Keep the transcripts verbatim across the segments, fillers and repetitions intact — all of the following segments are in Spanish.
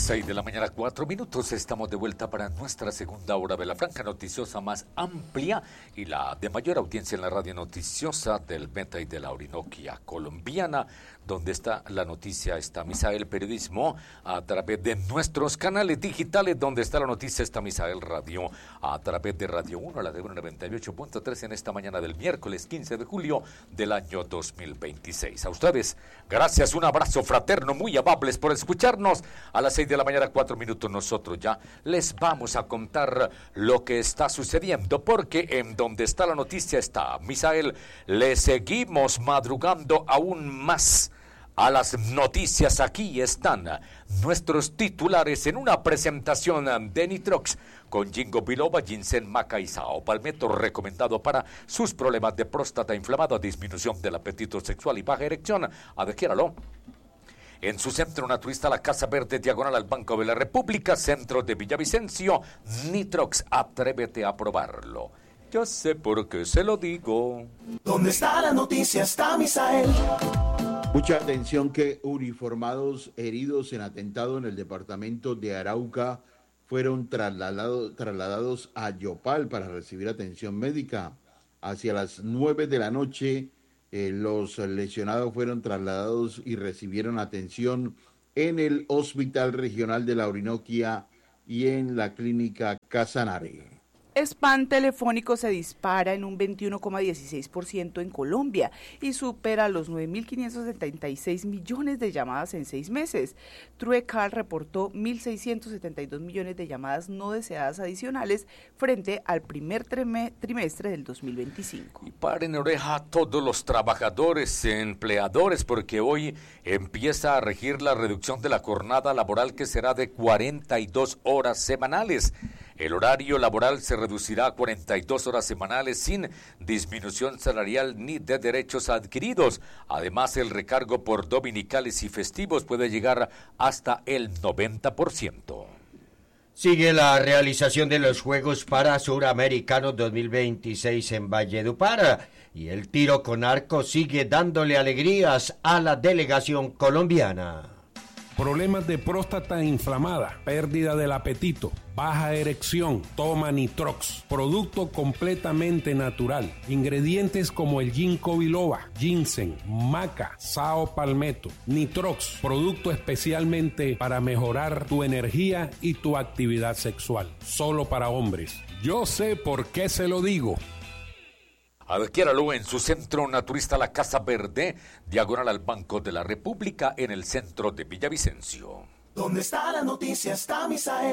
seis de la mañana, cuatro minutos. Estamos de vuelta para nuestra segunda hora de la franja noticiosa más amplia y la de mayor audiencia en la radio noticiosa del Meta y de la Orinoquia colombiana. Donde está la noticia, está Misael Periodismo a través de nuestros canales digitales. Donde está la noticia, está Misael Radio a través de Radio uno, la de noventa y ocho punto tres en esta mañana del miércoles quince de julio del año dos mil veintiséis. A ustedes, gracias, un abrazo fraterno, muy amables por escucharnos. A las seis de la mañana, cuatro minutos, nosotros ya les vamos a contar lo que está sucediendo, porque en donde está la noticia está Misael. Le seguimos madrugando aún más a las noticias. Aquí están nuestros titulares en una presentación de Nitrox con Ginkgo biloba, ginseng, maca y sao palmetto, recomendado para sus problemas de próstata inflamada, disminución del apetito sexual y baja erección. Adquiéralo en su centro naturista, la Casa Verde, diagonal al Banco de la República, centro de Villavicencio. Nitrox, atrévete a probarlo. Yo sé por qué se lo digo. ¿Dónde está la noticia? Está Misael. Mucha atención que uniformados heridos en atentado en el departamento de Arauca fueron trasladado, trasladados a Yopal para recibir atención médica. Hacia las nueve de la noche, eh, los lesionados fueron trasladados y recibieron atención en el Hospital Regional de la Orinoquia y en la Clínica Casanare. Spam telefónico se dispara en un veintiuno coma dieciséis por ciento en Colombia y supera los nueve mil quinientos setenta y seis millones de llamadas en seis meses. Truecar reportó mil seiscientos setenta y dos millones de llamadas no deseadas adicionales frente al primer trimestre del dos mil veinticinco. Y paren oreja a todos los trabajadores, empleadores, porque hoy empieza a regir la reducción de la jornada laboral, que será de cuarenta y dos horas semanales. El horario laboral se reducirá a cuarenta y dos horas semanales sin disminución salarial ni de derechos adquiridos. Además, el recargo por dominicales y festivos puede llegar hasta el noventa por ciento. Sigue la realización de los Juegos para Suramericanos dos mil veintiséis en Valledupar y el tiro con arco sigue dándole alegrías a la delegación colombiana. Problemas de próstata inflamada, pérdida del apetito, baja erección, toma Nitrox, producto completamente natural, ingredientes como el Ginkgo biloba, ginseng, maca, sao palmetto. Nitrox, producto especialmente para mejorar tu energía y tu actividad sexual, solo para hombres. Yo sé por qué se lo digo. Adquiéralo en su centro naturista, la Casa Verde, diagonal al Banco de la República, en el centro de Villavicencio. ¿Dónde está la noticia? Está Misael.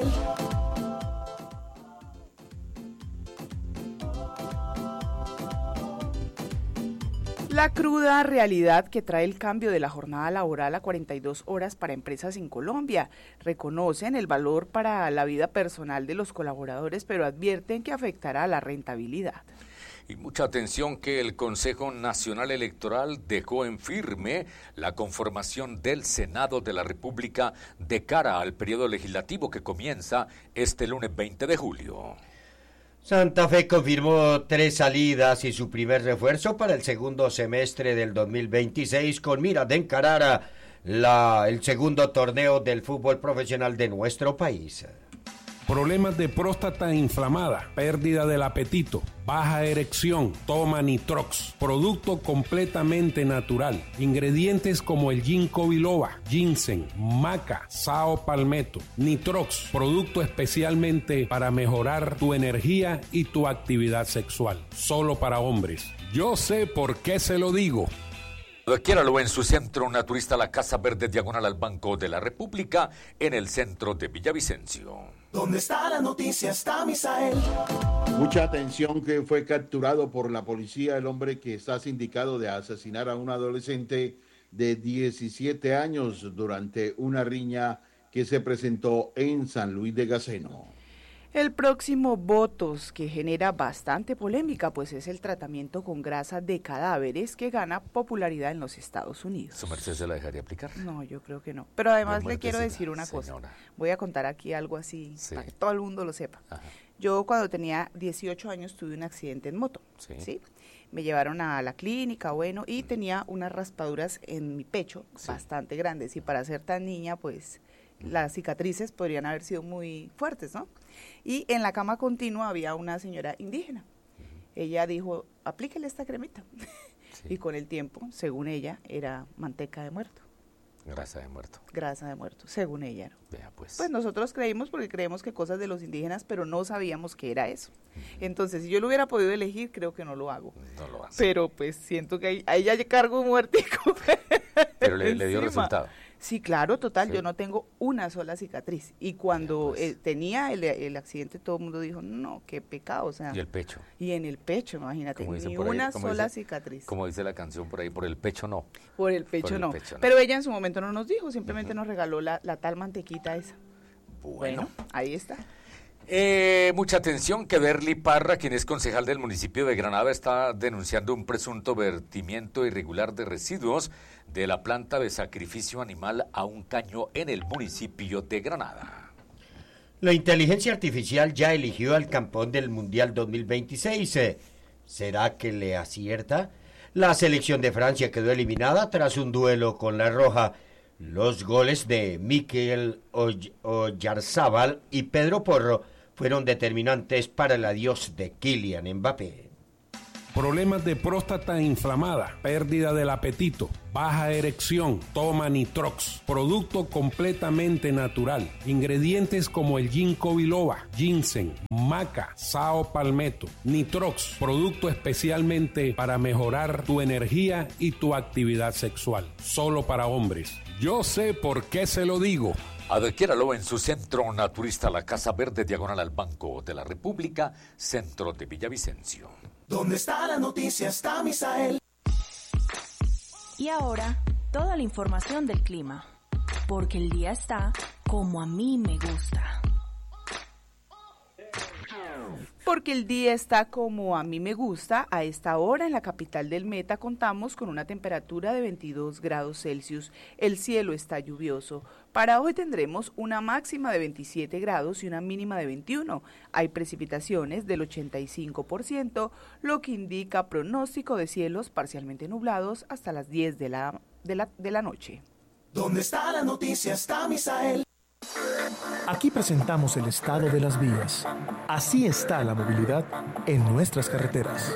La cruda realidad que trae el cambio de la jornada laboral a cuarenta y dos horas para empresas en Colombia. Reconocen el valor para la vida personal de los colaboradores, pero advierten que afectará a la rentabilidad. Y mucha atención que el Consejo Nacional Electoral dejó en firme la conformación del Senado de la República de cara al periodo legislativo que comienza este lunes veinte de julio. Santa Fe confirmó tres salidas y su primer refuerzo para el segundo semestre del dos mil veintiséis con miras de encarar la, el segundo torneo del fútbol profesional de nuestro país. Problemas de próstata inflamada, pérdida del apetito, baja erección, toma Nitrox, producto completamente natural, ingredientes como el Ginkgo biloba, ginseng, maca, sao palmetto. Nitrox, producto especialmente para mejorar tu energía y tu actividad sexual, solo para hombres. Yo sé por qué se lo digo. Adquiéralo en su centro naturista, la Casa Verde, diagonal al Banco de la República, en el centro de Villavicencio. ¿Dónde está la noticia? Está Misael. Mucha atención que fue capturado por la policía el hombre que está sindicado de asesinar a un adolescente de diecisiete años durante una riña que se presentó en San Luis de Gaceno. El próximo Votos, que genera bastante polémica, pues es el tratamiento con grasa de cadáveres que gana popularidad en los Estados Unidos. ¿Su merced se la dejaría aplicar? No, yo creo que no. Pero además le quiero decir una cosa. Señora. Voy a contar aquí algo así, Sí. para que todo el mundo lo sepa. Ajá. Yo cuando tenía dieciocho años tuve un accidente en moto, Sí. ¿sí? Me llevaron a la clínica, bueno, y tenía unas raspaduras en mi pecho Sí. bastante grandes. Y para ser tan niña, pues las cicatrices podrían haber sido muy fuertes, ¿no? Y en la cama continua había una señora indígena. Ella dijo, aplíquele esta cremita. Sí. Y con el tiempo, según ella, era manteca de muerto. Grasa de muerto. Grasa de muerto, según ella, ¿no? Vea, pues. Pues nosotros creímos porque creemos que cosas de los indígenas, pero no sabíamos que era eso. Uh-huh. Entonces, si yo lo hubiera podido elegir, creo que no lo hago. No lo hace. Pero pues siento que ahí, ahí ya cargo muertico. Pero le, le dio resultado. Sí, claro, total, sí. Yo no tengo una sola cicatriz. Y cuando pues. eh, tenía el, el accidente, todo el mundo dijo, no, qué pecado, o sea. Y el pecho. Y en el pecho, imagínate, ni una ahí, sola dice, cicatriz. Como dice la canción por ahí, por el pecho no. Por el pecho, por no. El pecho no. Pero ella en su momento no nos dijo, simplemente uh-huh. nos regaló la, la tal mantequita esa. Bueno. bueno ahí está. Eh, mucha atención que Berly Parra, quien es concejal del municipio de Granada, está denunciando un presunto vertimiento irregular de residuos de la planta de sacrificio animal a un caño en el municipio de Granada. La inteligencia artificial ya eligió al campeón del Mundial dos mil veintiséis. ¿Será que le acierta? La selección de Francia quedó eliminada tras un duelo con la Roja. Los goles de Mikel Oyarzábal y Pedro Porro fueron determinantes para el adiós de Kylian Mbappé. Problemas de próstata inflamada, pérdida del apetito, baja erección, toma Nitrox, producto completamente natural. Ingredientes como el ginkgo biloba, ginseng, maca, sao palmetto. Nitrox, producto especialmente para mejorar tu energía y tu actividad sexual. Solo para hombres. Yo sé por qué se lo digo. Adquiéralo en su centro naturista La Casa Verde, diagonal al Banco de la República, centro de Villavicencio. ¿Dónde está la noticia? Está Misael. Y ahora, toda la información del clima. Porque el día está como a mí me gusta. Porque el día está como a mí me gusta. A esta hora en la capital del Meta contamos con una temperatura de veintidós grados Celsius. El cielo está lluvioso. Para hoy tendremos una máxima de veintisiete grados y una mínima de veintiuno. Hay precipitaciones del ochenta y cinco por ciento, lo que indica pronóstico de cielos parcialmente nublados hasta las diez de la, de la, de la noche. ¿Dónde está la noticia? Está Misael. Aquí presentamos el estado de las vías. Así está la movilidad en nuestras carreteras.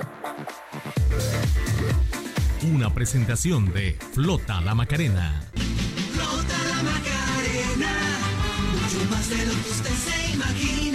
Una presentación de Flota La Macarena. Flota La Macarena, mucho más de lo que usted se imagina.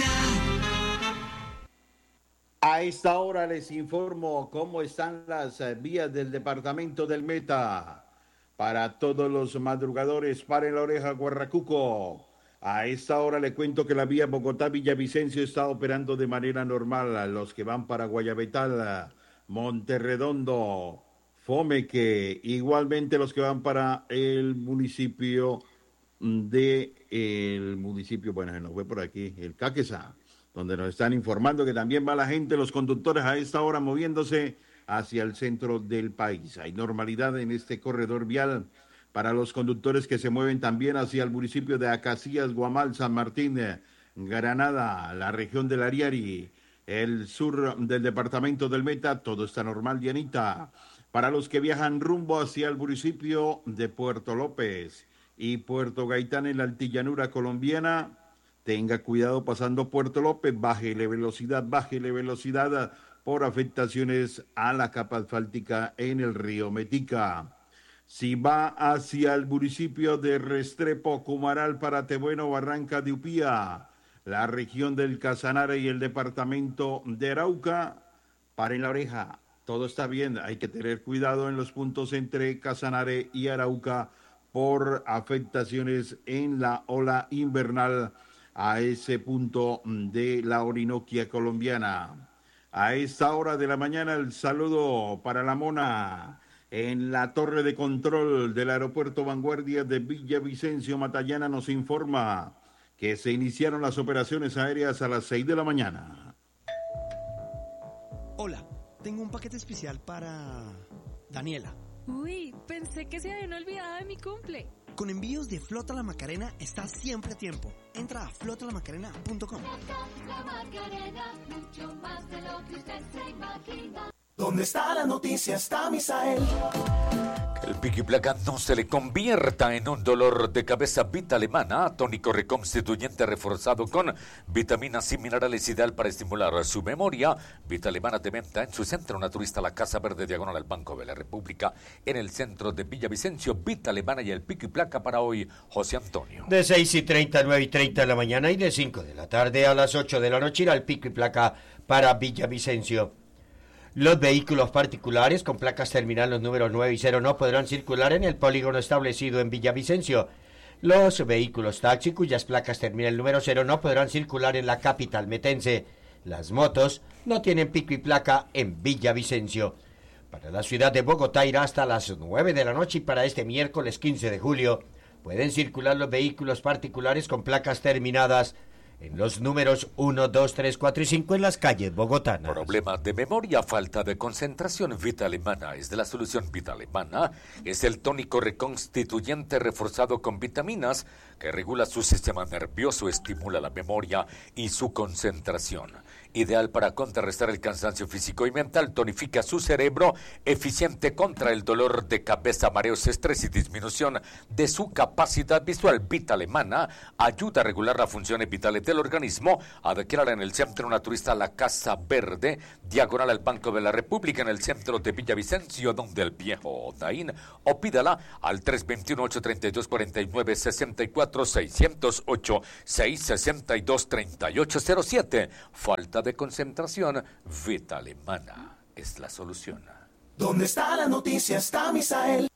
A esta hora les informo cómo están las vías del departamento del Meta. Para todos los madrugadores, paren la oreja, Guarracuco. A esta hora le cuento que la vía Bogotá-Villavicencio está operando de manera normal. Los que van para Guayabetal, Monterredondo, Fomeque, igualmente los que van para el municipio de, el municipio, bueno, se nos fue por aquí, el Caquesa, donde nos están informando que también va la gente, los conductores a esta hora moviéndose hacia el centro del país. Hay normalidad en este corredor vial para los conductores que se mueven también hacia el municipio de Acacías, Guamal, San Martín, Granada, la región del Ariari, el sur del departamento del Meta, todo está normal, Dianita. Para los que viajan rumbo hacia el municipio de Puerto López y Puerto Gaitán en la altillanura colombiana, tenga cuidado pasando Puerto López, bájele velocidad, bájele velocidad por afectaciones a la capa asfáltica en el río Metica. Si va hacia el municipio de Restrepo, Cumaral, Paratebueno, Barranca de Upía, la región del Casanare y el departamento de Arauca, paren la oreja, todo está bien, hay que tener cuidado en los puntos entre Casanare y Arauca por afectaciones en la ola invernal a ese punto de la Orinoquia colombiana. A esta hora de la mañana el saludo para la Mona. En la torre de control del aeropuerto Vanguardia de Villavicencio, Matallana nos informa que se iniciaron las operaciones aéreas a las seis de la mañana. Hola, tengo un paquete especial para Daniela. Uy, pensé que se habían olvidado de mi cumple. Con envíos de Flota La Macarena estás siempre a tiempo. Entra a flota la macarena punto com. La Macarena, mucho más de lo que usted se imagina. Donde está la noticia está Misael. El pico y placa no se le convierta en un dolor de cabeza. Vita Alemana, tónico reconstituyente reforzado con vitaminas y minerales, ideal para estimular su memoria. Vita Alemana de venta en su centro naturista, la Casa Verde, diagonal al Banco de la República, en el centro de Villavicencio. Vita Alemana y el pico y placa para hoy, José Antonio. De seis y treinta a nueve y treinta de la mañana y de cinco de la tarde a las ocho de la noche irá el pico y placa para Villavicencio. Los vehículos particulares con placas terminales los números nueve y cero no podrán circular en el polígono establecido en Villavicencio. Los vehículos taxi cuyas placas terminan el número cero no podrán circular en la capital metense. Las motos no tienen pico y placa en Villavicencio. Para la ciudad de Bogotá irá hasta las nueve de la noche y para este miércoles quince de julio pueden circular los vehículos particulares con placas terminadas en los números uno, dos, tres, cuatro y cinco en las calles bogotanas. Problemas de memoria, falta de concentración. Vita Alemana es de la solución. Vita Alemana es el tónico reconstituyente reforzado con vitaminas que regula su sistema nervioso, estimula la memoria y su concentración. Ideal para contrarrestar el cansancio físico y mental, tonifica su cerebro, eficiente contra el dolor de cabeza, mareos, estrés y disminución de su capacidad visual. Vita Alemana ayuda a regular las funciones vitales del organismo. Adquiérala en el Centro Naturista La Casa Verde, diagonal al Banco de la República, en el centro de Villavicencio, donde el viejo Naín, o pídala al tres dos uno, ocho tres dos, cuatro nueve seis cuatro, seis cero ocho, seis seis dos, tres ocho cero siete. Falta de concentración, Vita Alemana es la solución. Donde está la noticia está Misael.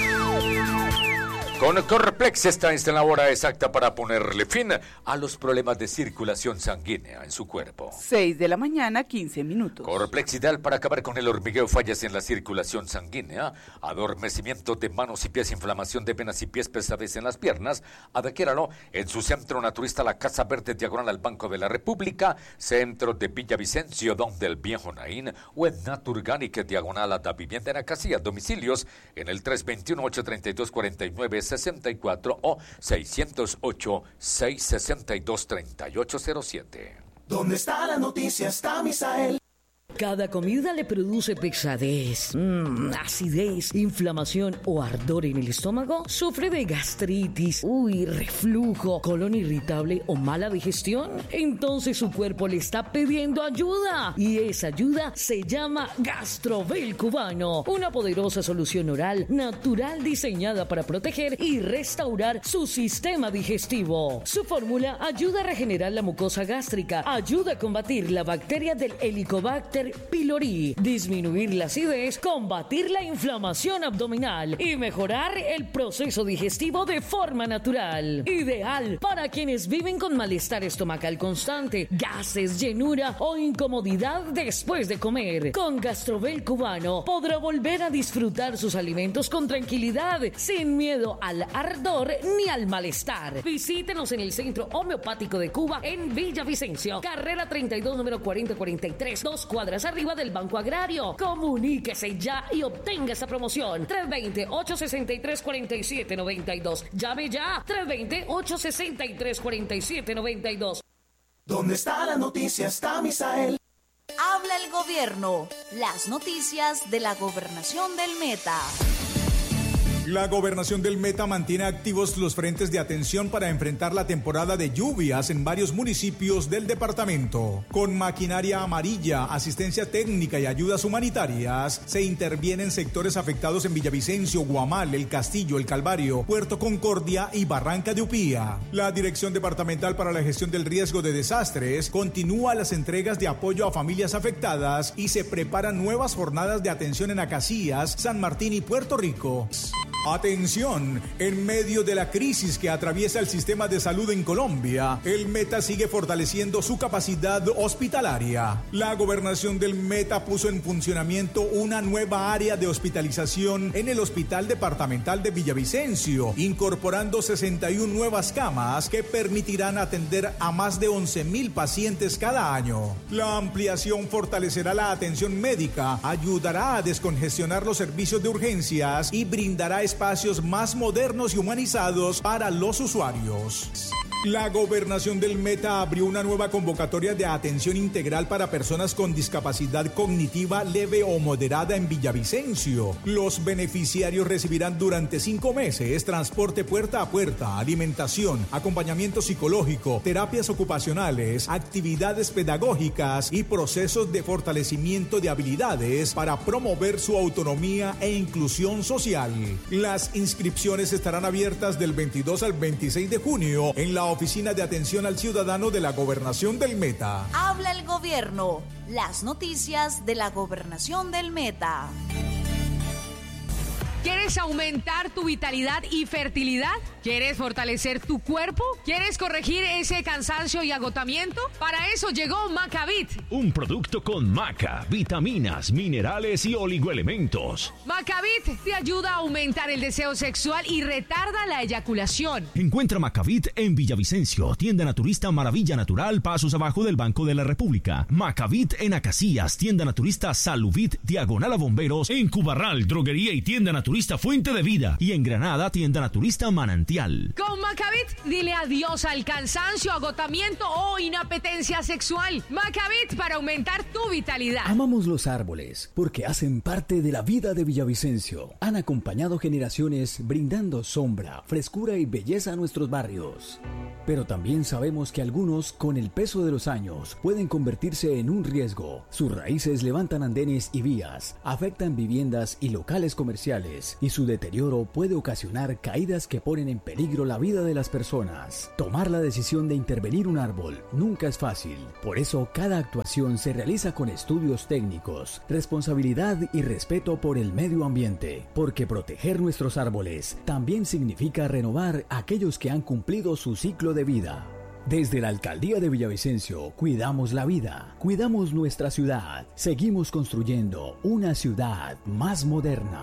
Con Corplex está en la hora exacta para ponerle fin a los problemas de circulación sanguínea en su cuerpo. seis de la mañana, quince minutos. Corplex, ideal para acabar con el hormigueo, fallas en la circulación sanguínea, adormecimiento de manos y pies, inflamación de venas y pies, pesadez en las piernas. Adquiéralo en su centro naturista La Casa Verde, diagonal al Banco de la República, centro de Villavicencio, donde el viejo Naín, o en Naturganic, diagonal a la vivienda en Acasía. Domicilios en el tres dos uno, ocho tres dos, cuatro nueve sesenta y cuatro o seis cero ocho, seis seis dos, tres ocho cero siete. Donde está la noticia está Misael. Cada comida le produce pesadez, mmm, acidez, inflamación o ardor en el estómago. ¿Sufre de gastritis, uy, reflujo, colon irritable o mala digestión? Entonces su cuerpo le está pidiendo ayuda. Y esa ayuda se llama Gastrovel Cubano. Una poderosa solución oral natural diseñada para proteger y restaurar su sistema digestivo. Su fórmula ayuda a regenerar la mucosa gástrica, ayuda a combatir la bacteria del Helicobacter pylori, disminuir la acidez, combatir la inflamación abdominal y mejorar el proceso digestivo de forma natural. Ideal para quienes viven con malestar estomacal constante, gases, llenura o incomodidad después de comer. Con Gastrovel Cubano podrá volver a disfrutar sus alimentos con tranquilidad, sin miedo al ardor ni al malestar. Visítenos en el Centro Homeopático de Cuba en Villavicencio, carrera treinta y dos, número cuarenta cuarenta y tres, dos cuadras arriba del Banco Agrario. Comuníquese ya y obtenga esa promoción. tres dos cero, ocho seis tres, cuatro siete nueve dos. Llame ya. tres dos cero, ocho seis tres, cuatro siete nueve dos. Donde está la noticia está Misael. Habla el gobierno. Las noticias de la gobernación del Meta. La gobernación del Meta mantiene activos los frentes de atención para enfrentar la temporada de lluvias en varios municipios del departamento. Con maquinaria amarilla, asistencia técnica y ayudas humanitarias, se intervienen sectores afectados en Villavicencio, Guamal, El Castillo, El Calvario, Puerto Concordia y Barranca de Upía. La Dirección Departamental para la Gestión del Riesgo de Desastres continúa las entregas de apoyo a familias afectadas y se preparan nuevas jornadas de atención en Acacías, San Martín y Puerto Rico. Atención, en medio de la crisis que atraviesa el sistema de salud en Colombia, el Meta sigue fortaleciendo su capacidad hospitalaria. La gobernación del Meta puso en funcionamiento una nueva área de hospitalización en el Hospital Departamental de Villavicencio, incorporando sesenta y una nuevas camas que permitirán atender a más de once mil pacientes cada año. La ampliación fortalecerá la atención médica, ayudará a descongestionar los servicios de urgencias y brindará espacios más modernos y humanizados para los usuarios. La Gobernación del Meta abrió una nueva convocatoria de atención integral para personas con discapacidad cognitiva leve o moderada en Villavicencio. Los beneficiarios recibirán durante cinco meses transporte puerta a puerta, alimentación, acompañamiento psicológico, terapias ocupacionales, actividades pedagógicas y procesos de fortalecimiento de habilidades para promover su autonomía e inclusión social. Las inscripciones estarán abiertas del veintidós al veintiséis de junio en la Oficina de Atención al Ciudadano de la Gobernación del Meta. Habla el gobierno. Las noticias de la Gobernación del Meta. ¿Quieres aumentar tu vitalidad y fertilidad? ¿Quieres fortalecer tu cuerpo? ¿Quieres corregir ese cansancio y agotamiento? Para eso llegó Macavit. Un producto con maca, vitaminas, minerales y oligoelementos. Macavit te ayuda a aumentar el deseo sexual y retarda la eyaculación. Encuentra Macavit en Villavicencio, tienda naturista Maravilla Natural, pasos abajo del Banco de la República. Macavit en Acacias, tienda naturista Saluvit, diagonal a Bomberos. En Cubarral, droguería y tienda naturista Fuente de Vida. Y en Granada, tienda naturista Manantial. Con Macavit, dile adiós al cansancio, agotamiento o inapetencia sexual. Macavit para aumentar tu vitalidad. Amamos los árboles porque hacen parte de la vida de Villavicencio. Han acompañado generaciones brindando sombra, frescura y belleza a nuestros barrios. Pero también sabemos que algunos, con el peso de los años, pueden convertirse en un riesgo. Sus raíces levantan andenes y vías, afectan viviendas y locales comerciales, y su deterioro puede ocasionar caídas que ponen en peligro la vida de las personas. Tomar la decisión de intervenir un árbol nunca es fácil. Por eso, cada actuación se realiza con estudios técnicos, responsabilidad y respeto por el medio ambiente. Porque proteger nuestros árboles también significa renovar aquellos que han cumplido su ciclo de vida. Desde la Alcaldía de Villavicencio, cuidamos la vida, cuidamos nuestra ciudad, seguimos construyendo una ciudad más moderna.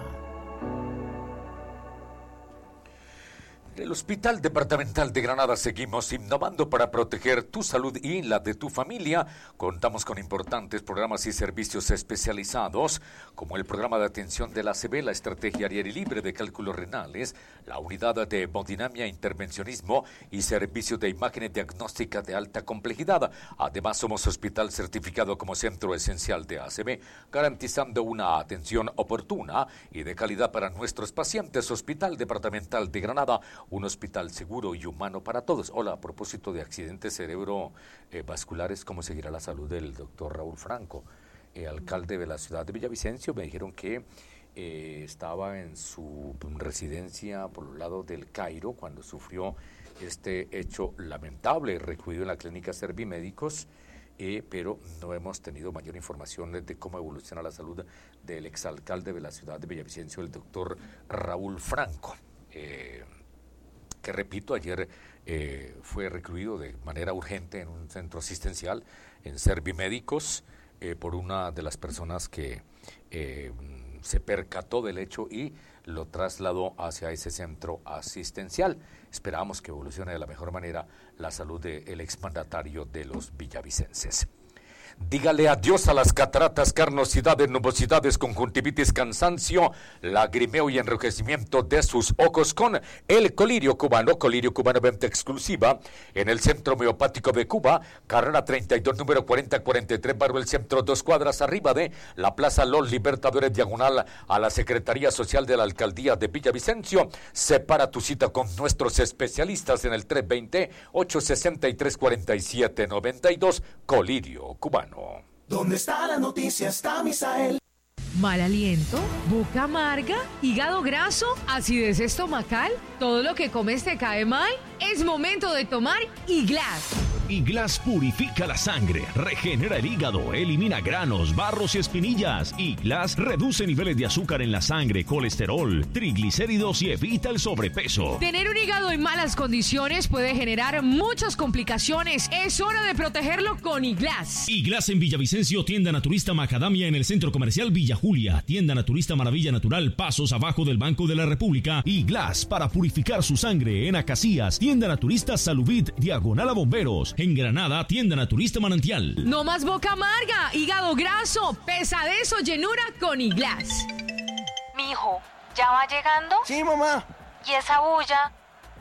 En el Hospital Departamental de Granada seguimos innovando para proteger tu salud y la de tu familia. Contamos con importantes programas y servicios especializados, como el programa de atención de la A C V, la estrategia área libre de cálculos renales, la unidad de hemodinamia e intervencionismo y servicio de imagen diagnóstica de alta complejidad. Además, somos hospital certificado como centro esencial de A C V, garantizando una atención oportuna y de calidad para nuestros pacientes. Hospital Departamental de Granada, un hospital seguro y humano para todos. Hola, a propósito de accidentes cerebrovasculares, ¿cómo seguirá la salud del doctor Raúl Franco, eh, alcalde de la ciudad de Villavicencio? Me dijeron que eh, estaba en su residencia por el lado del Cairo cuando sufrió este hecho lamentable, recluido en la clínica Servimédicos, eh, pero no hemos tenido mayor información de cómo evoluciona la salud del exalcalde de la ciudad de Villavicencio, el doctor Raúl Franco. Eh, que repito, ayer eh, fue recluido de manera urgente en un centro asistencial en Servimédicos eh, por una de las personas que eh, se percató del hecho y lo trasladó hacia ese centro asistencial. Esperamos que evolucione de la mejor manera la salud del exmandatario de los villavicenses. Dígale adiós a las cataratas, carnosidades, nubosidades, conjuntivitis, cansancio, lagrimeo y enrojecimiento de sus ojos con el colirio cubano. Colirio cubano, venta exclusiva en el Centro Homeopático de Cuba, carrera treinta y dos, número cuarenta cuarenta y tres, barrio El Centro, dos cuadras arriba de la Plaza Los Libertadores, diagonal a la Secretaría Social de la Alcaldía de Villavicencio. Separa tu cita con nuestros especialistas en el tres dos cero, ocho seis tres, cuatro siete nueve dos, Colirio Cubano. ¿Dónde está la noticia? Está Misael. Mal aliento, boca amarga, hígado graso, acidez estomacal, todo lo que comes te cae mal. Es momento de tomar Iglas. Iglas purifica la sangre, regenera el hígado, elimina granos, barros y espinillas. Iglas reduce niveles de azúcar en la sangre, colesterol, triglicéridos y evita el sobrepeso. Tener un hígado en malas condiciones puede generar muchas complicaciones. Es hora de protegerlo con Iglas. Iglas en Villavicencio, tienda naturista Macadamia en el Centro Comercial Villa Julia, tienda naturista Maravilla Natural, pasos abajo del Banco de la República. Iglas para purificar su sangre en Acacias, tienda naturista Saluvit, diagonal a Bomberos. En Granada, tienda naturista Manantial. No más boca amarga, hígado graso, pesadez o llenura con Iglas. Mijo, ¿ya va llegando? Sí, mamá. ¿Y esa bulla?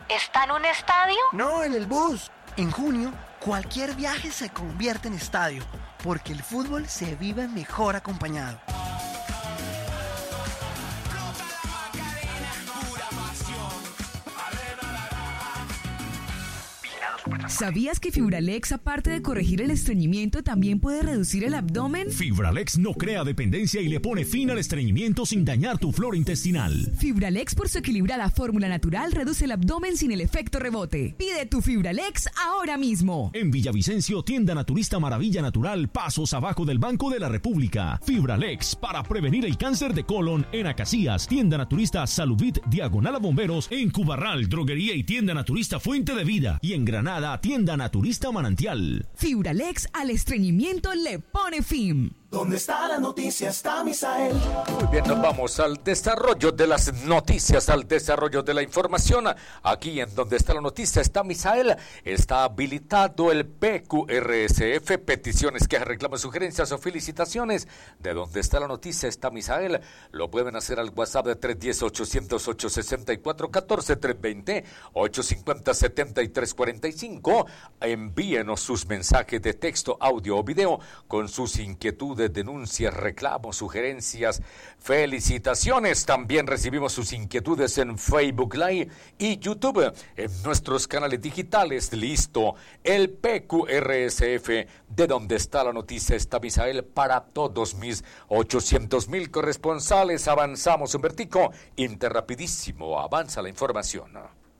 ¿Está en un estadio? No, en el bus. En junio, cualquier viaje se convierte en estadio, porque el fútbol se vive mejor acompañado. ¿Sabías que Fibralex, aparte de corregir el estreñimiento, también puede reducir el abdomen? Fibralex no crea dependencia y le pone fin al estreñimiento sin dañar tu flora intestinal. Fibralex, por su equilibrada fórmula natural, reduce el abdomen sin el efecto rebote. Pide tu Fibralex ahora mismo. En Villavicencio, tienda naturista Maravilla Natural, pasos abajo del Banco de la República. Fibralex, para prevenir el cáncer de colon. En Acacias, tienda naturista Salubit, diagonal a Bomberos. En Cubarral, droguería y tienda naturista Fuente de Vida. Y en Granada, tienda naturista Manantial. Fibralex al estreñimiento le pone fin. ¿Dónde está la noticia? Está Misael. Muy bien, nos vamos al desarrollo de las noticias, al desarrollo de la información. Aquí en Donde está la noticia está Misael. Está habilitado el P Q R S F, peticiones, quejas, reclamos, sugerencias o felicitaciones. De Donde está la noticia está Misael. Lo pueden hacer al WhatsApp de tres uno cero, ocho cero ocho, seis cuatro uno cuatro, tres dos cero, ocho cinco cero, siete tres cuatro cinco. Envíenos sus mensajes de texto, audio o video con sus inquietudes, denuncias, reclamos, sugerencias, felicitaciones. También recibimos sus inquietudes en Facebook Live y YouTube, en nuestros canales digitales. Listo, el P Q R S F, de Donde está la noticia está Misael, para todos mis ochocientos mil corresponsales. Avanzamos, Humbertico, interrapidísimo, avanza la información.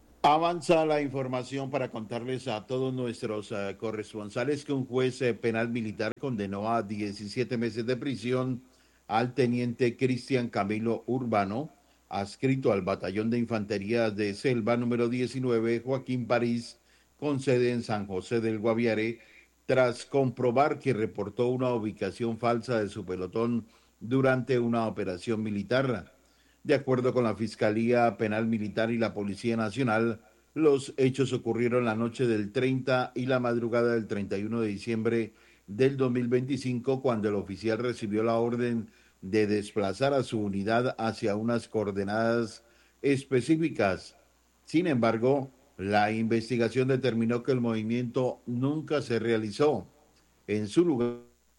Avanza la información para contarles a todos nuestros uh, corresponsales que un juez uh, penal militar condenó a diecisiete meses de prisión al teniente Cristian Camilo Urbano, adscrito al Batallón de Infantería de Selva número diecinueve Joaquín París, con sede en San José del Guaviare, tras comprobar que reportó una ubicación falsa de su pelotón durante una operación militar. De acuerdo con la Fiscalía Penal Militar y la Policía Nacional, los hechos ocurrieron la noche del treinta y la madrugada del treinta y uno de diciembre del dos mil veinticinco, cuando el oficial recibió la orden de desplazar a su unidad hacia unas coordenadas específicas. Sin embargo, la investigación determinó que el movimiento nunca se realizó. En su lugar,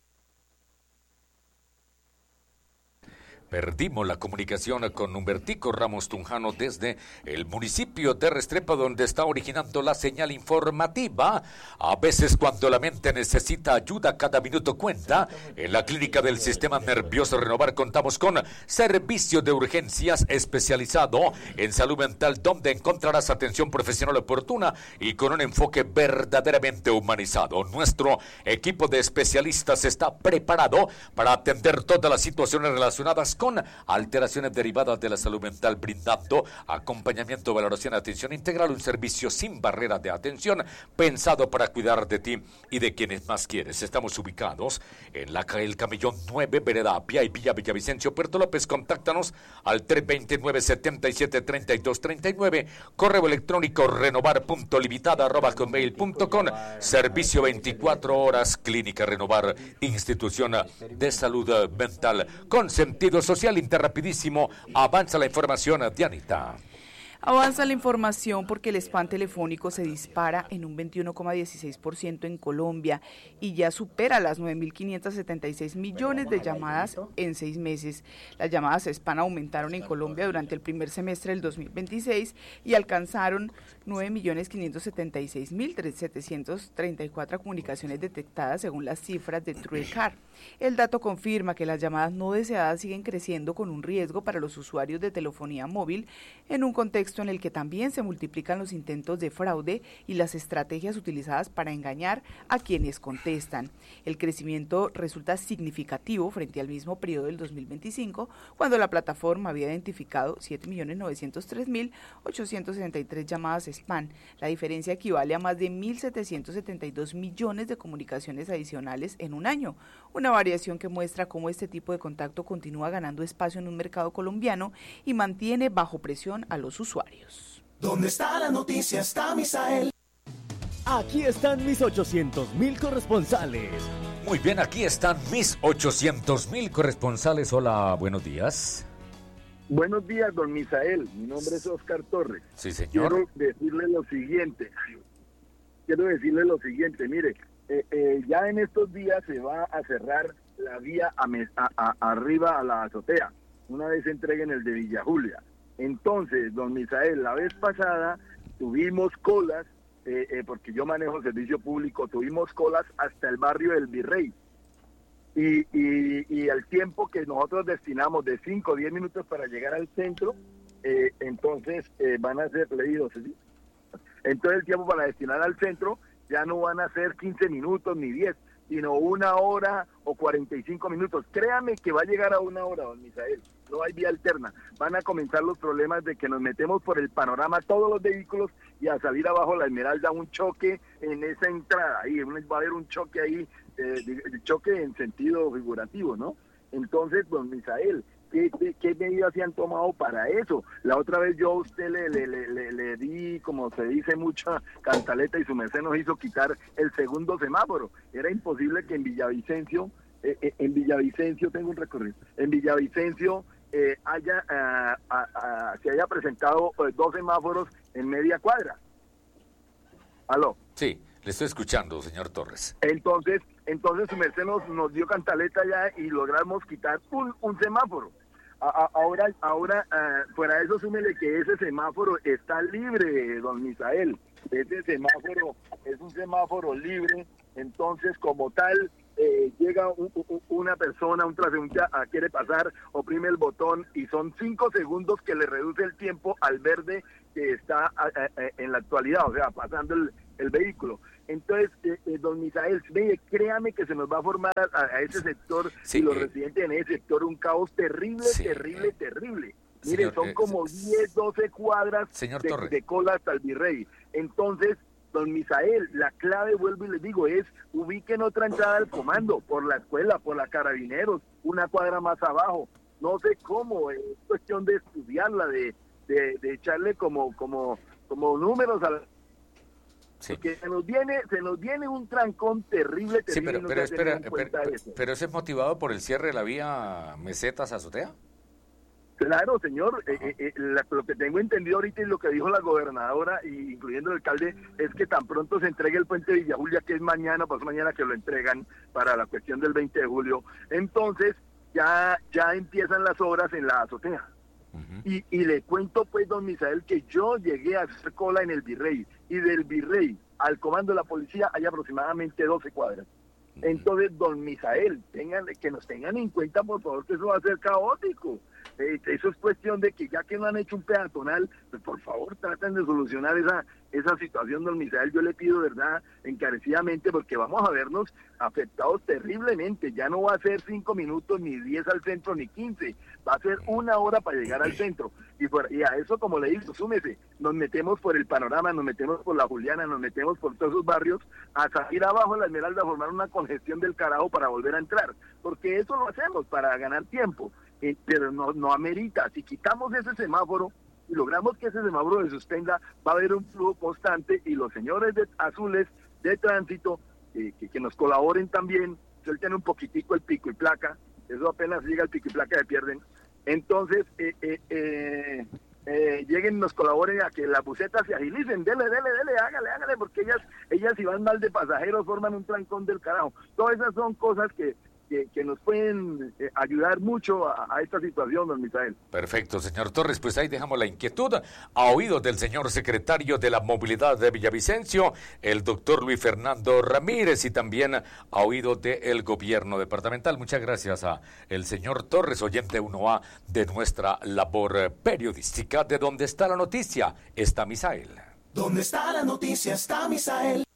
Perdimos la comunicación con Humbertico Ramos Tunjano desde el municipio de Restrepo, donde está originando la señal informativa. A veces, cuando la mente necesita ayuda, cada minuto cuenta. En la Clínica del Sistema Nervioso Renovar contamos con servicio de urgencias especializado en salud mental, donde encontrarás atención profesional oportuna y con un enfoque verdaderamente humanizado. Nuestro equipo de especialistas está preparado para atender todas las situaciones relacionadas con con alteraciones derivadas de la salud mental, brindando acompañamiento, valoración, atención integral, un servicio sin barrera de atención, pensado para cuidar de ti y de quienes más quieres. Estamos ubicados en la calle El Camellón nueve, Vereda Apia y Villa Villavicencio, Puerto López. Contáctanos al tres dos nueve, siete siete, tres dos tres nueve, correo electrónico renovar punto limitada arroba hotmail punto com. Servicio veinticuatro horas, Clínica Renovar, institución de salud mental con sentido social. Interrapidísimo, avanza la información, Dianita. Avanza la información porque el spam telefónico se dispara en un veintiuno coma dieciséis por ciento en Colombia y ya supera las nueve mil quinientos setenta y seis millones de llamadas en seis meses. Las llamadas spam aumentaron en Colombia durante el primer semestre del dos mil veintiséis y alcanzaron nueve millones quinientos setenta y seis mil setecientos treinta y cuatro comunicaciones detectadas según las cifras de TrueCar. El dato confirma que las llamadas no deseadas siguen creciendo con un riesgo para los usuarios de telefonía móvil en un contexto en el que también se multiplican los intentos de fraude y las estrategias utilizadas para engañar a quienes contestan. El crecimiento resulta significativo frente al mismo periodo del dos mil veinticinco, cuando la plataforma había identificado siete millones novecientos tres mil ochocientos sesenta y tres llamadas spam. La diferencia equivale a más de mil setecientos setenta y dos millones de comunicaciones adicionales en un año, una variación que muestra cómo este tipo de contacto continúa ganando espacio en un mercado colombiano y mantiene bajo presión a los usuarios. ¿Dónde está la noticia? Está Misael. Aquí están mis ochocientos mil corresponsales. Muy bien, aquí están mis ochocientos mil corresponsales. Hola, buenos días. Buenos días, don Misael. Mi nombre es Oscar Torres. Sí, señor. Quiero decirle lo siguiente. Quiero decirle lo siguiente. Mire, eh, eh, ya en estos días se va a cerrar la vía a me, a, a, arriba a la azotea, una vez se entreguen el de Villa Julia. Entonces, don Misael, la vez pasada tuvimos colas, eh, eh, porque yo manejo servicio público, tuvimos colas hasta el barrio del Virrey. Y, y, y el tiempo que nosotros destinamos de cinco o diez minutos para llegar al centro, eh, entonces eh, van a ser leídos. ¿Sí? Entonces el tiempo para destinar al centro ya no van a ser quince minutos ni diez, sino una hora o cuarenta y cinco minutos. Créame que va a llegar a una hora, don Misael. No hay vía alterna. Van a comenzar los problemas de que nos metemos por el panorama todos los vehículos y a salir abajo la Esmeralda un choque en esa entrada. Ahí va a haber un choque ahí, eh, de, de choque en sentido figurativo, ¿no? Entonces, don Misael, ¿qué, qué, qué medidas se han tomado para eso? La otra vez yo a usted le, le, le, le, le di, como se dice, mucha cantaleta y su merced nos hizo quitar el segundo semáforo. Era imposible que en Villavicencio, eh, eh, en Villavicencio, tengo un recorrido, en Villavicencio eh, haya, uh, uh, uh, se haya presentado uh, dos semáforos en media cuadra. ¿Aló? Sí, le estoy escuchando, señor Torres. Entonces, entonces su merced nos, nos dio cantaleta ya y logramos quitar un, un semáforo. A, a, ahora, ahora uh, fuera de eso, súmele que ese semáforo está libre, don Misael. Ese semáforo es un semáforo libre, entonces como tal, eh, llega un, un, una persona, un transeúnte a, quiere pasar, oprime el botón y son cinco segundos que le reduce el tiempo al verde que está a, a, a, en la actualidad, o sea, pasando el, el vehículo. Entonces, eh, eh, don Misael, ve, créame que se nos va a formar a, a ese sector sí, y los eh, residentes en ese sector un caos terrible, sí, terrible, eh, terrible. Mire, señor, son como eh, diez, doce cuadras de, de cola hasta el Virrey. Entonces, don Misael, la clave, vuelvo y les digo, es ubiquen otra entrada al comando, por la escuela, por la Carabineros, una cuadra más abajo. No sé cómo, es cuestión de estudiarla, de, de, de echarle como, como, como números a la... Sí. Porque se nos viene, se nos viene un trancón terrible, terrible. Sí, pero, pero espera, pero, pero, pero eso es motivado por el cierre de la vía Mesetas-Azotea. Claro, señor, eh, eh, la, lo que tengo entendido ahorita y lo que dijo la gobernadora, y incluyendo el alcalde, es que tan pronto se entregue el puente de Villa Julia, que es mañana, pues mañana que lo entregan para la cuestión del veinte de julio, entonces ya, ya empiezan las obras en la azotea. Uh-huh. Y, y le cuento pues, don Misael, que yo llegué a hacer cola en el Virrey, y del Virrey al comando de la policía hay aproximadamente doce cuadras. Uh-huh. Entonces, don Misael, tengan, que nos tengan en cuenta, por favor, que eso va a ser caótico. Eh, eso es cuestión de que ya que no han hecho un peatonal, pues por favor traten de solucionar esa esa situación, don Misael. Yo le pido, verdad, encarecidamente, porque vamos a vernos afectados terriblemente. Ya no va a ser cinco minutos, ni diez al centro, ni quince. Va a ser una hora para llegar al centro. Y, por, y a eso, como le digo, súmese, nos metemos por el panorama, nos metemos por la Juliana, nos metemos por todos esos barrios, a salir abajo en la Esmeralda, a formar una congestión del carajo para volver a entrar. Porque eso lo hacemos para ganar tiempo. Eh, pero no, no amerita. Si quitamos ese semáforo y logramos que ese semáforo se suspenda, va a haber un flujo constante y los señores de azules de tránsito eh, que, que nos colaboren también, suelten un poquitico el pico y placa, eso apenas llega el pico y placa se pierden. Entonces, eh, eh, eh, eh, lleguen, nos colaboren a que las busetas se agilicen, dele, dele, dele, hágale, hágale, porque ellas, ellas si van mal de pasajeros forman un trancón del carajo. Todas esas son cosas que Que, que nos pueden eh, ayudar mucho a, a esta situación, don Misael. Perfecto, señor Torres, pues ahí dejamos la inquietud a oídos del señor secretario de la Movilidad de Villavicencio, el doctor Luis Fernando Ramírez, y también a oídos del gobierno departamental. Muchas gracias a el señor Torres, oyente uno A de nuestra labor periodística. De donde está la noticia, está Misael. Donde está la noticia, está Misael.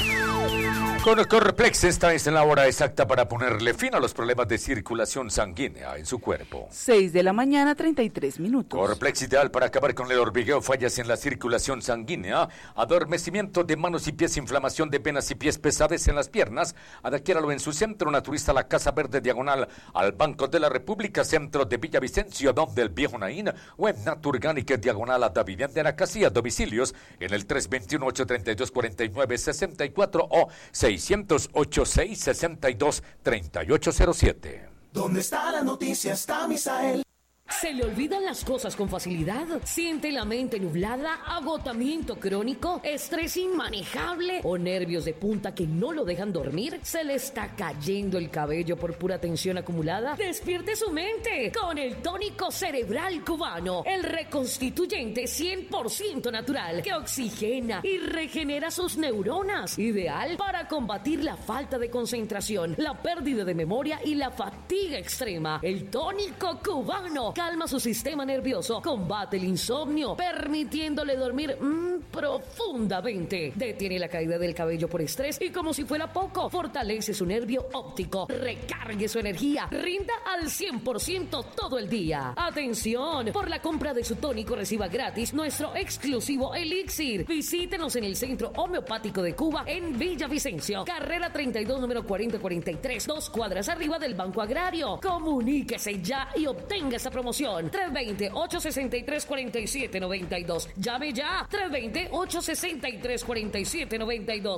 Con Corplex, esta es la hora exacta para ponerle fin a los problemas de circulación sanguínea en su cuerpo. seis de la mañana, treinta y tres minutos. Corplex, ideal para acabar con el hormigueo, fallas en la circulación sanguínea, adormecimiento de manos y pies, inflamación de venas y pies, pesadez en las piernas. Adquiéralo en su centro naturista, la Casa Verde, diagonal al Banco de la República, centro de Villavicencio, donde el Viejo Naín, o en Naturgánica, diagonal a la Vivienda de la Casilla. Domicilios en el tres dos uno, ocho tres dos, cuatro nueve seis cuatro o seis cero cero ocho seis, seis dos, tres ocho cero siete. ¿Dónde está la noticia? Está Misael. ¿Se le olvidan las cosas con facilidad? ¿Siente la mente nublada, agotamiento crónico, estrés inmanejable o nervios de punta que no lo dejan dormir? ¿Se le está cayendo el cabello por pura tensión acumulada? Despierte su mente con el tónico cerebral cubano, el reconstituyente cien por ciento natural que oxigena y regenera sus neuronas, ideal para combatir la falta de concentración, la pérdida de memoria y la fatiga extrema. El tónico cubano calma su sistema nervioso, combate el insomnio, permitiéndole dormir mmm, profundamente. Detiene la caída del cabello por estrés y, como si fuera poco, fortalece su nervio óptico. Recargue su energía, rinda al cien por ciento todo el día. Atención, por la compra de su tónico reciba gratis nuestro exclusivo elixir. Visítenos en el Centro Homeopático de Cuba en Villavicencio, carrera treinta y dos, número cuarenta cuarenta y tres, dos cuadras arriba del Banco Agrario. Comuníquese ya y obtenga esa promoción. tres dos cero, ocho seis tres, cuatro siete nueve dos. Llame ya. tres dos cero, ocho seis tres, cuatro siete nueve dos.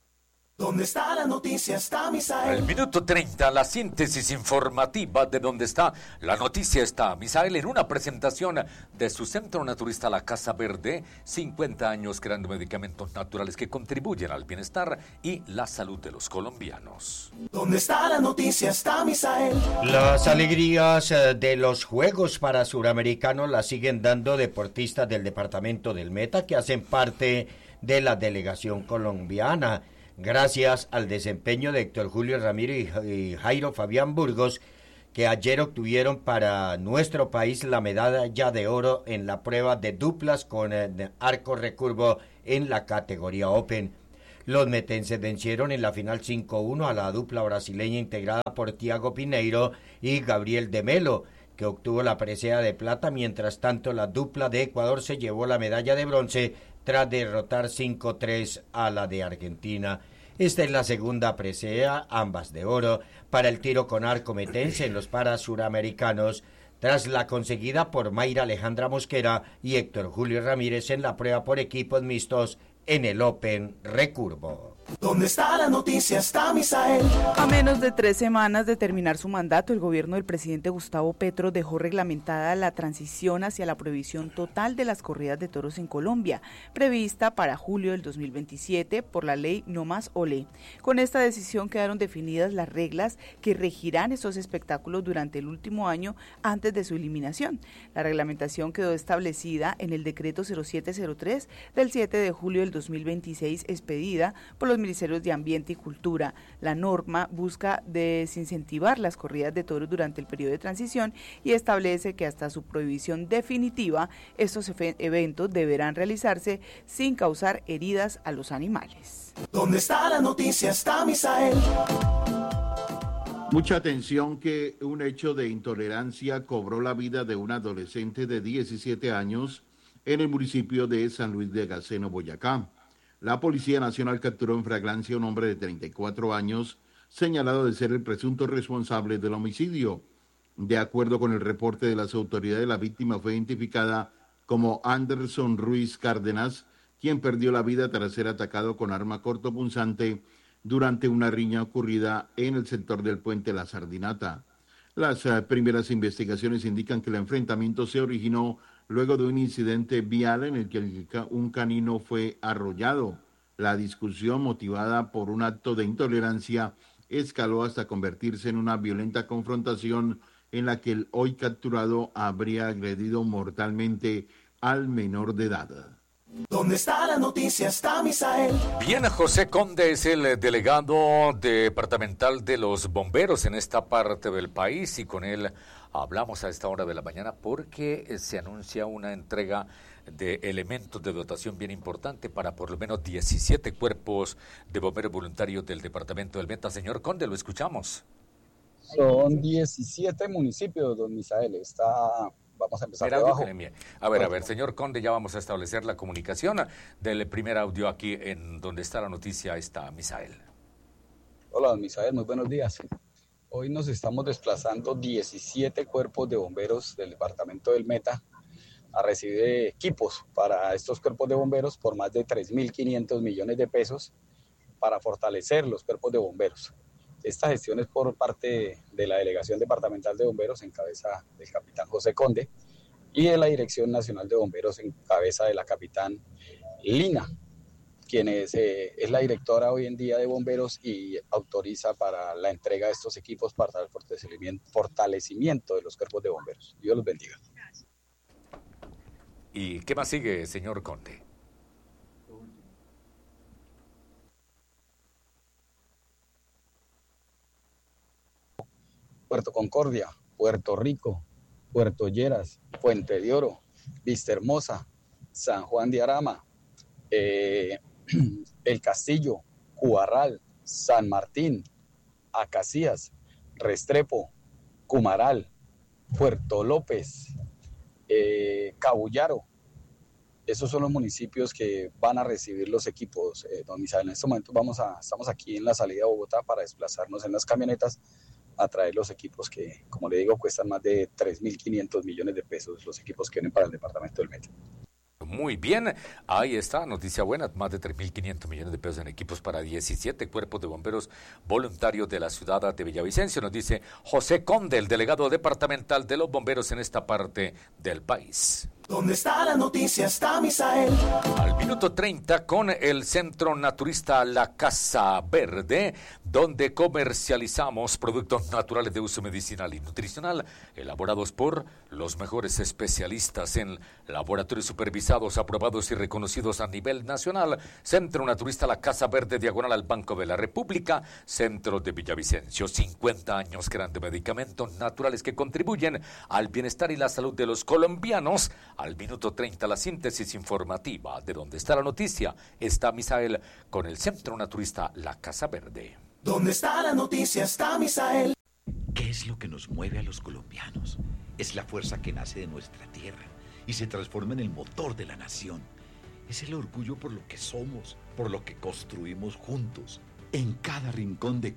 ¿Dónde está la noticia? Está Misael. Al minuto treinta, la síntesis informativa de dónde está la noticia está Misael en una presentación de su centro naturista La Casa Verde, cincuenta años creando medicamentos naturales que contribuyen al bienestar y la salud de los colombianos. ¿Dónde está la noticia? Está Misael. Las alegrías de los Juegos para Suramericanos las siguen dando deportistas del departamento del Meta que hacen parte de la delegación colombiana. Gracias al desempeño de Héctor Julio Ramírez y Jairo Fabián Burgos, que ayer obtuvieron para nuestro país la medalla de oro en la prueba de duplas con arco recurvo en la categoría Open. Los metenses vencieron en la final cinco uno a la dupla brasileña integrada por Thiago Pineiro y Gabriel de Melo, que obtuvo la presea de plata. Mientras tanto, la dupla de Ecuador se llevó la medalla de bronce tras derrotar cinco tres a la de Argentina. Esta es la segunda presea, ambas de oro, para el tiro con arco metense en los parasuramericanos, tras la conseguida por Mayra Alejandra Mosquera y Héctor Julio Ramírez en la prueba por equipos mixtos en el Open recurvo. ¿Dónde está la noticia? Está Misael. A menos de tres semanas de terminar su mandato, el gobierno del presidente Gustavo Petro dejó reglamentada la transición hacia la prohibición total de las corridas de toros en Colombia, prevista para julio del dos mil veintisiete por la ley No Más Olé. Con esta decisión quedaron definidas las reglas que regirán estos espectáculos durante el último año antes de su eliminación. La reglamentación quedó establecida en el decreto cero siete cero tres del siete de julio del dos mil veintiséis, expedida por los Ministerios de Ambiente y Cultura. La norma busca desincentivar las corridas de toros durante el periodo de transición y establece que hasta su prohibición definitiva, estos eventos deberán realizarse sin causar heridas a los animales. ¿Dónde está la noticia? Está Misael. Mucha atención, que un hecho de intolerancia cobró la vida de un adolescente de diecisiete años en el municipio de San Luis de Gaceno, Boyacá. La Policía Nacional capturó en flagrancia a un hombre de treinta y cuatro años, señalado de ser el presunto responsable del homicidio. De acuerdo con el reporte de las autoridades, la víctima fue identificada como Anderson Ruiz Cárdenas, quien perdió la vida tras ser atacado con arma cortopunzante durante una riña ocurrida en el sector del puente La Sardinata. Las uh, primeras investigaciones indican que el enfrentamiento se originó luego de un incidente vial en el que un canino fue arrollado. La discusión, motivada por un acto de intolerancia, escaló hasta convertirse en una violenta confrontación en la que el hoy capturado habría agredido mortalmente al menor de edad. ¿Dónde está la noticia? Está Misael. Bien, José Conde es el delegado departamental de los bomberos en esta parte del país y con él hablamos a esta hora de la mañana porque se anuncia una entrega de elementos de dotación bien importante para por lo menos diecisiete cuerpos de bomberos voluntarios del departamento del Meta. Señor Conde, lo escuchamos. Son diecisiete municipios, don Misael. Está... Vamos a empezar de abajo. A ver, a ver, señor Conde, ya vamos a establecer la comunicación del primer audio aquí en donde está la noticia, está Misael. Hola, don Misael, muy buenos días. Hoy nos estamos desplazando diecisiete cuerpos de bomberos del departamento del Meta a recibir equipos para estos cuerpos de bomberos por más de tres mil quinientos millones de pesos para fortalecer los cuerpos de bomberos. Esta gestión es por parte de la Delegación Departamental de Bomberos en cabeza del capitán José Conde y de la Dirección Nacional de Bomberos en cabeza de la capitán Lina, quien es, eh, es la directora hoy en día de bomberos y autoriza para la entrega de estos equipos para el fortalecimiento, fortalecimiento de los cuerpos de bomberos. Dios los bendiga. ¿Y qué más sigue, señor Conde? Puerto Concordia, Puerto Rico, Puerto Lleras, Puente de Oro, Vista Hermosa, San Juan de Arama, eh, El Castillo, Cubarral, San Martín, Acacías, Restrepo, Cumaral, Puerto López, eh, Cabullaro. Esos son los municipios que van a recibir los equipos, eh, don Misael. En este momento vamos a, estamos aquí en la salida a Bogotá para desplazarnos en las camionetas a traer los equipos que, como le digo, cuestan más de tres mil quinientos millones de pesos, los equipos que vienen para el departamento del Meta. Muy bien, ahí está, noticia buena, más de tres mil quinientos millones de pesos en equipos para diecisiete cuerpos de bomberos voluntarios de la ciudad de Villavicencio, nos dice José Conde, el delegado departamental de los bomberos en esta parte del país. ¿Dónde está la noticia? Está Misael. Al minuto treinta con el Centro Naturista La Casa Verde, donde comercializamos productos naturales de uso medicinal y nutricional, elaborados por los mejores especialistas en laboratorios supervisados, aprobados y reconocidos a nivel nacional. Centro Naturista La Casa Verde, diagonal al Banco de la República, Centro de Villavicencio. cincuenta años creando medicamentos naturales que contribuyen al bienestar y la salud de los colombianos. Al minuto treinta, la síntesis informativa de donde está la noticia. Está Misael con el Centro Naturista La Casa Verde. ¿Dónde está la noticia? Está Misael. ¿Qué es lo que nos mueve a los colombianos? Es la fuerza que nace de nuestra tierra y se transforma en el motor de la nación. Es el orgullo por lo que somos, por lo que construimos juntos. En cada rincón de